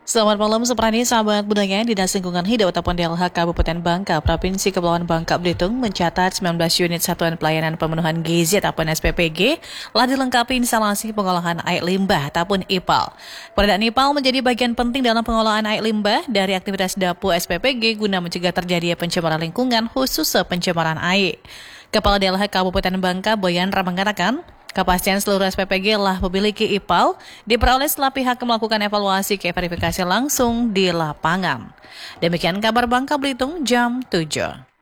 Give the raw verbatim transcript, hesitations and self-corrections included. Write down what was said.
Selamat malam Suprani, sahabat budaya. Dinas Lingkungan Hidup ataupun D L H Kabupaten Bangka, Provinsi Kepulauan Bangka Belitung mencatat sembilan belas unit Satuan Pelayanan Pemenuhan Gizi ataupun S P P G telah dilengkapi instalasi pengolahan air limbah ataupun I P A L. Peradaan I P A L menjadi bagian penting dalam pengolahan air limbah dari aktivitas dapur S P P G guna mencegah terjadinya pencemaran lingkungan, khususnya pencemaran air. Kepala D L H Kabupaten Bangka, Boyandra, mengatakan, kepastian seluruh S P P G telah memiliki I P A L diperoleh setelah pihak melakukan evaluasi ke verifikasi langsung di lapangan. Demikian kabar Bangka Belitung jam tujuh.